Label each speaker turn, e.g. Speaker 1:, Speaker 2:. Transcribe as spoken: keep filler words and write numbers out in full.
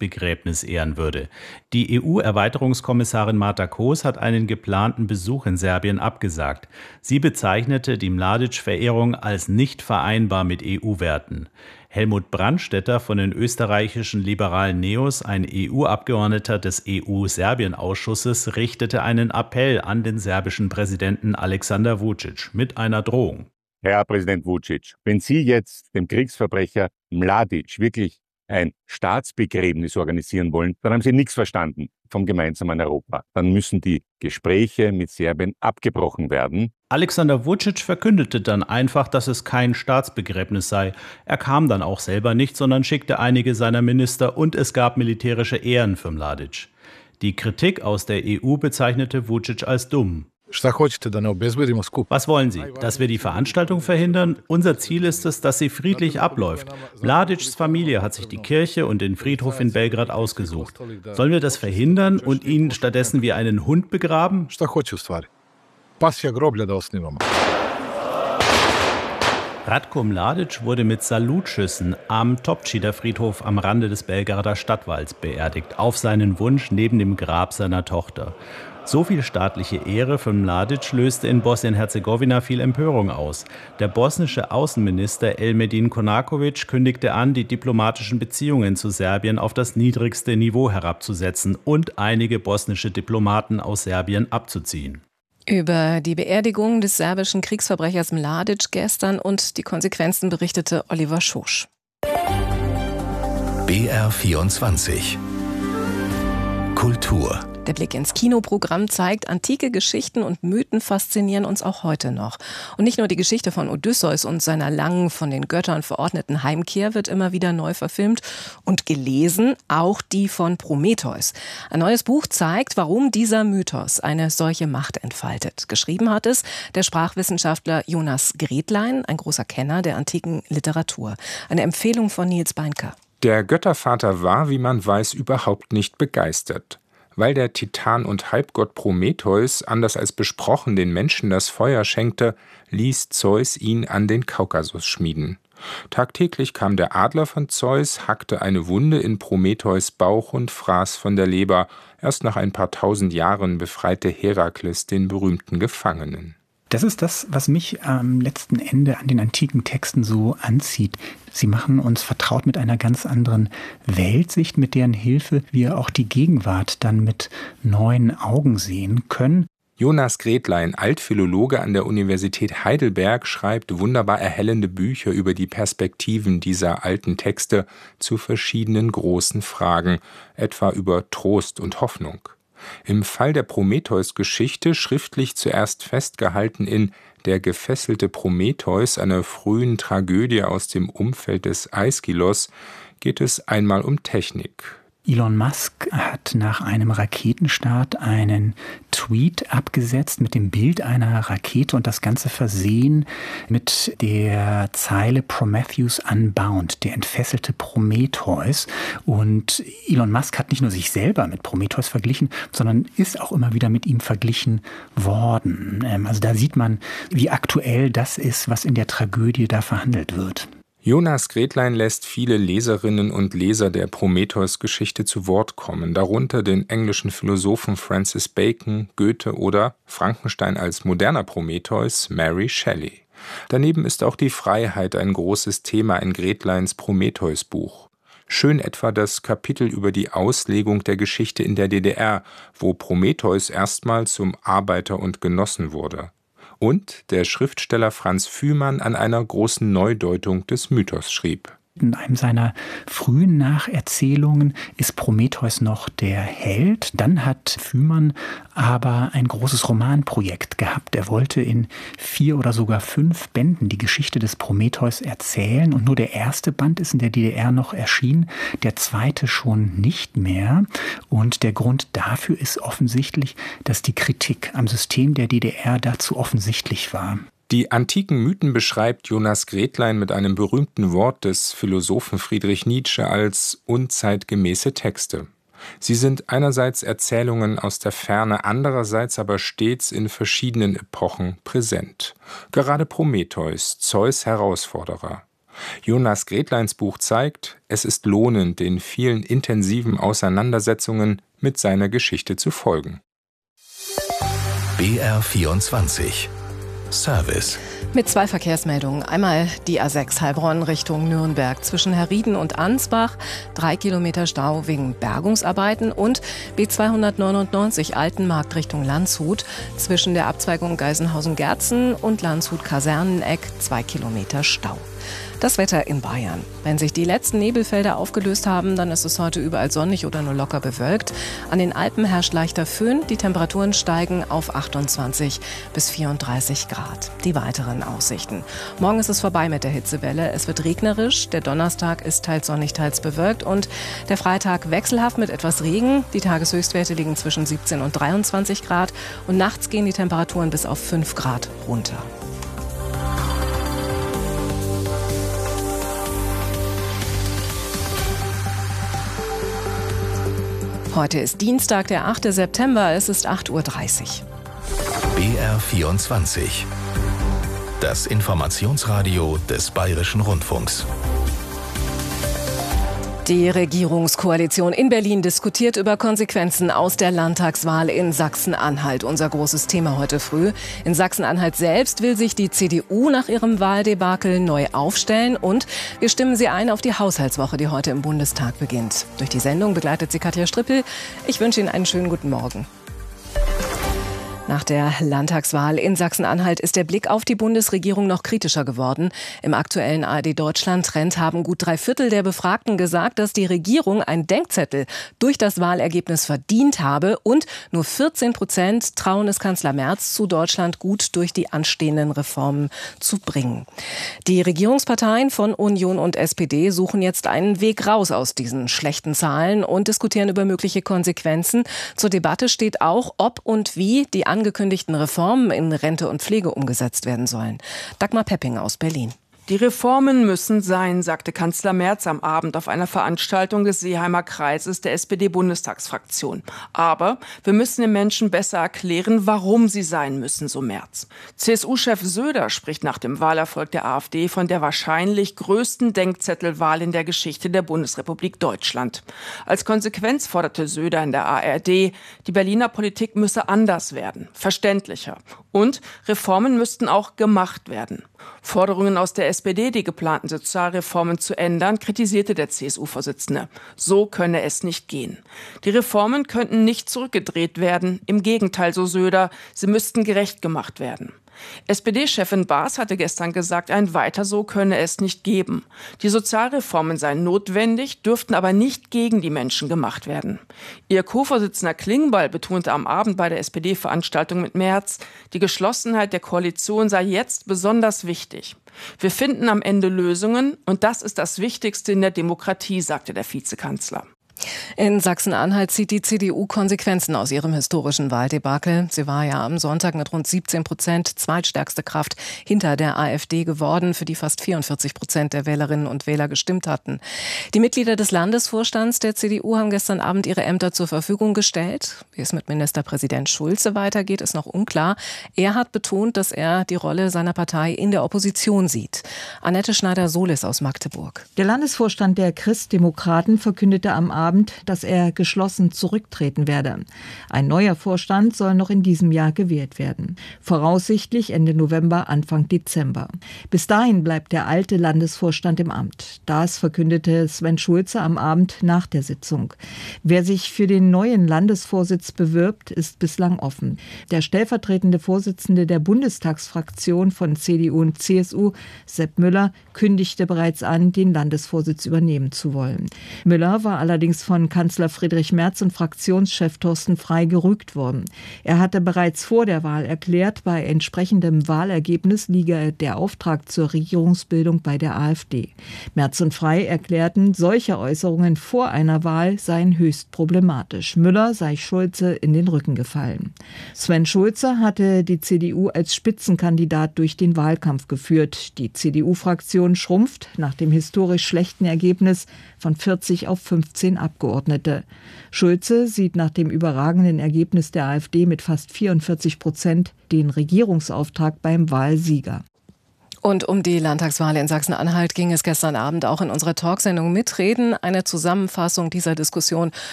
Speaker 1: Staatsbegräbnis ehren würde. Die E U-Erweiterungskommissarin Marta Kos hat einen geplanten Besuch in Serbien abgesagt. Sie bezeichnete die Mladic-Verehrung als nicht vereinbar mit E U-Werten. Helmut Brandstätter von den österreichischen liberalen Neos, ein E U-Abgeordneter des E U-Serbien-Ausschusses, richtete einen Appell an den serbischen Präsidenten Aleksandar Vučić mit einer Drohung.
Speaker 2: Herr Präsident Vučić, wenn Sie jetzt dem Kriegsverbrecher Mladic wirklich ein Staatsbegräbnis organisieren wollen, dann haben Sie nichts verstanden vom gemeinsamen Europa. Dann müssen die Gespräche mit Serbien abgebrochen werden.
Speaker 1: Aleksandar Vučić verkündete dann einfach, dass es kein Staatsbegräbnis sei. Er kam dann auch selber nicht, sondern schickte einige seiner Minister und es gab militärische Ehren für Mladic. Die Kritik aus der E U bezeichnete Vučić als dumm. Was wollen Sie? Dass wir die Veranstaltung verhindern? Unser Ziel ist es, dass sie friedlich abläuft. Mladics Familie hat sich die Kirche und den Friedhof in Belgrad ausgesucht. Sollen wir das verhindern und ihn stattdessen wie einen Hund begraben? Ratko Mladic wurde mit Salutschüssen am Topčider-Friedhof am Rande des Belgrader Stadtwalds beerdigt, auf seinen Wunsch neben dem Grab seiner Tochter. So viel staatliche Ehre für Mladic löste in Bosnien-Herzegowina viel Empörung aus. Der bosnische Außenminister Elmedin Konaković kündigte an, die diplomatischen Beziehungen zu Serbien auf das niedrigste Niveau herabzusetzen und einige bosnische Diplomaten aus Serbien abzuziehen.
Speaker 3: Über die Beerdigung des serbischen Kriegsverbrechers Mladic gestern und die Konsequenzen berichtete Oliver Schosch.
Speaker 4: B R vierundzwanzig Kultur.
Speaker 3: Der Blick ins Kinoprogramm zeigt, antike Geschichten und Mythen faszinieren uns auch heute noch. Und nicht nur die Geschichte von Odysseus und seiner langen, von den Göttern verordneten Heimkehr wird immer wieder neu verfilmt und gelesen, auch die von Prometheus. Ein neues Buch zeigt, warum dieser Mythos eine solche Macht entfaltet. Geschrieben hat es der Sprachwissenschaftler Jonas Gretlein, ein großer Kenner der antiken Literatur. Eine Empfehlung von Nils Beinker.
Speaker 5: Der Göttervater war, wie man weiß, überhaupt nicht begeistert. Weil der Titan und Halbgott Prometheus, anders als besprochen, den Menschen das Feuer schenkte, ließ Zeus ihn an den Kaukasus schmieden. Tagtäglich kam der Adler von Zeus, hackte eine Wunde in Prometheus' Bauch und fraß von der Leber. Erst nach ein paar tausend Jahren befreite Herakles den berühmten Gefangenen.
Speaker 6: Das ist das, was mich am letzten Ende an den antiken Texten so anzieht. Sie machen uns vertraut mit einer ganz anderen Weltsicht, mit deren Hilfe wir auch die Gegenwart dann mit neuen Augen sehen können.
Speaker 5: Jonas Gretlein, Altphilologe an der Universität Heidelberg, schreibt wunderbar erhellende Bücher über die Perspektiven dieser alten Texte zu verschiedenen großen Fragen, etwa über Trost und Hoffnung. Im Fall der Prometheus-Geschichte, schriftlich zuerst festgehalten in Der gefesselte Prometheus, einer frühen Tragödie aus dem Umfeld des Aeschylos, geht es einmal um Technik.
Speaker 6: Elon Musk hat nach einem Raketenstart einen Tweet abgesetzt mit dem Bild einer Rakete und das Ganze versehen mit der Zeile Prometheus Unbound, der entfesselte Prometheus. Und Elon Musk hat nicht nur sich selber mit Prometheus verglichen, sondern ist auch immer wieder mit ihm verglichen worden. Also da sieht man, wie aktuell das ist, was in der Tragödie da verhandelt wird.
Speaker 5: Jonas Gretlein lässt viele Leserinnen und Leser der Prometheus-Geschichte zu Wort kommen, darunter den englischen Philosophen Francis Bacon, Goethe oder Frankenstein als moderner Prometheus, Mary Shelley. Daneben ist auch die Freiheit ein großes Thema in Gretleins Prometheus-Buch. Schön etwa das Kapitel über die Auslegung der Geschichte in der D D R, wo Prometheus erstmals zum Arbeiter und Genossen wurde. Und der Schriftsteller Franz Fühmann an einer großen Neudeutung des Mythos schrieb.
Speaker 6: In einem seiner frühen Nacherzählungen ist Prometheus noch der Held. Dann hat Fühmann aber ein großes Romanprojekt gehabt. Er wollte in vier oder sogar fünf Bänden die Geschichte des Prometheus erzählen. Und nur der erste Band ist in der D D R noch erschienen, der zweite schon nicht mehr. Und der Grund dafür ist offensichtlich, dass die Kritik am System der D D R dazu offensichtlich war.
Speaker 5: Die antiken Mythen beschreibt Jonas Gretlein mit einem berühmten Wort des Philosophen Friedrich Nietzsche als unzeitgemäße Texte. Sie sind einerseits Erzählungen aus der Ferne, andererseits aber stets in verschiedenen Epochen präsent. Gerade Prometheus, Zeus' Herausforderer. Jonas Gretleins Buch zeigt, es ist lohnend, den vielen intensiven Auseinandersetzungen mit seiner Geschichte zu folgen.
Speaker 4: B R vierundzwanzig Service.
Speaker 3: Mit zwei Verkehrsmeldungen. Einmal die A sechs Heilbronn Richtung Nürnberg zwischen Herrieden und Ansbach. Drei Kilometer Stau wegen Bergungsarbeiten. Und B zweihundertneunundneunzig Altenmarkt Richtung Landshut zwischen der Abzweigung Geisenhausen-Gerzen und Landshut-Kaserneneck. Zwei Kilometer Stau. Das Wetter in Bayern. Wenn sich die letzten Nebelfelder aufgelöst haben, dann ist es heute überall sonnig oder nur locker bewölkt. An den Alpen herrscht leichter Föhn. Die Temperaturen steigen auf achtundzwanzig bis vierunddreißig Grad. Die weiteren Aussichten. Morgen ist es vorbei mit der Hitzewelle. Es wird regnerisch. Der Donnerstag ist teils sonnig, teils bewölkt. Und der Freitag wechselhaft mit etwas Regen. Die Tageshöchstwerte liegen zwischen siebzehn und dreiundzwanzig Grad. Und nachts gehen die Temperaturen bis auf fünf Grad runter. Heute ist Dienstag, der achte September. Es ist acht Uhr dreißig.
Speaker 4: B R vierundzwanzig. Das Informationsradio des Bayerischen Rundfunks.
Speaker 3: Die Regierungskoalition in Berlin diskutiert über Konsequenzen aus der Landtagswahl in Sachsen-Anhalt. Unser großes Thema heute früh. In Sachsen-Anhalt selbst will sich die C D U nach ihrem Wahldebakel neu aufstellen. Und wir stimmen sie ein auf die Haushaltswoche, die heute im Bundestag beginnt. Durch die Sendung begleitet sie Katja Strippel. Ich wünsche Ihnen einen schönen guten Morgen. Nach der Landtagswahl in Sachsen-Anhalt ist der Blick auf die Bundesregierung noch kritischer geworden. Im aktuellen A R D-Deutschland-Trend haben gut drei Viertel der Befragten gesagt, dass die Regierung einen Denkzettel durch das Wahlergebnis verdient habe. Und nur vierzehn Prozent trauen es Kanzler Merz zu, Deutschland gut durch die anstehenden Reformen zu bringen. Die Regierungsparteien von Union und S P D suchen jetzt einen Weg raus aus diesen schlechten Zahlen und diskutieren über mögliche Konsequenzen. Zur Debatte steht auch, ob und wie die angekündigten Reformen in Rente und Pflege umgesetzt werden sollen. Dagmar Pepping aus Berlin.
Speaker 7: Die Reformen müssen sein, sagte Kanzler Merz am Abend auf einer Veranstaltung des Seeheimer Kreises der S P D-Bundestagsfraktion. Aber wir müssen den Menschen besser erklären, warum sie sein müssen, so Merz. C S U-Chef Söder spricht nach dem Wahlerfolg der AfD von der wahrscheinlich größten Denkzettelwahl in der Geschichte der Bundesrepublik Deutschland. Als Konsequenz forderte Söder in der A R D, die Berliner Politik müsse anders werden, verständlicher. Und Reformen müssten auch gemacht werden. Forderungen aus der S P D, die geplanten Sozialreformen zu ändern, kritisierte der C S U-Vorsitzende. So könne es nicht gehen. Die Reformen könnten nicht zurückgedreht werden. Im Gegenteil, so Söder, sie müssten gerecht gemacht werden. S P D-Chefin Baas hatte gestern gesagt, ein Weiter so könne es nicht geben. Die Sozialreformen seien notwendig, dürften aber nicht gegen die Menschen gemacht werden. Ihr Co-Vorsitzender Klingbeil betonte am Abend bei der S P D-Veranstaltung mit Merz, die Geschlossenheit der Koalition sei jetzt besonders wichtig. Wir finden am Ende Lösungen und das ist das Wichtigste in der Demokratie, sagte der Vizekanzler.
Speaker 3: In Sachsen-Anhalt zieht die C D U Konsequenzen aus ihrem historischen Wahldebakel. Sie war ja am Sonntag mit rund siebzehn Prozent zweitstärkste Kraft hinter der AfD geworden, für die fast vierundvierzig Prozent der Wählerinnen und Wähler gestimmt hatten. Die Mitglieder des Landesvorstands der C D U haben gestern Abend ihre Ämter zur Verfügung gestellt. Wie es mit Ministerpräsident Schulze weitergeht, ist noch unklar. Er hat betont, dass er die Rolle seiner Partei in der Opposition sieht. Annette Schneider-Solis aus Magdeburg.
Speaker 8: Der Landesvorstand der Christdemokraten verkündete am Abend, dass er geschlossen zurücktreten werde. Ein neuer Vorstand soll noch in diesem Jahr gewählt werden. Voraussichtlich Ende November, Anfang Dezember. Bis dahin bleibt der alte Landesvorstand im Amt. Das verkündete Sven Schulze am Abend nach der Sitzung. Wer sich für den neuen Landesvorsitz bewirbt, ist bislang offen. Der stellvertretende Vorsitzende der Bundestagsfraktion von C D U und C S U, Sepp Müller, kündigte bereits an, den Landesvorsitz übernehmen zu wollen. Müller war allerdings von Kanzler Friedrich Merz und Fraktionschef Thorsten Frey gerügt worden. Er hatte bereits vor der Wahl erklärt, bei entsprechendem Wahlergebnis liege der Auftrag zur Regierungsbildung bei der AfD. Merz und Frey erklärten, solche Äußerungen vor einer Wahl seien höchst problematisch. Müller sei Schulze in den Rücken gefallen. Sven Schulze hatte die C D U als Spitzenkandidat durch den Wahlkampf geführt. Die C D U-Fraktion schrumpft nach dem historisch schlechten Ergebnis von vierzig auf fünfzehn Abgeordnete. Schulze sieht nach dem überragenden Ergebnis der AfD mit fast vierundvierzig Prozent den Regierungsauftrag beim Wahlsieger.
Speaker 3: Und um die Landtagswahl in Sachsen-Anhalt ging es gestern Abend auch in unserer Talksendung Mitreden. Eine Zusammenfassung dieser Diskussion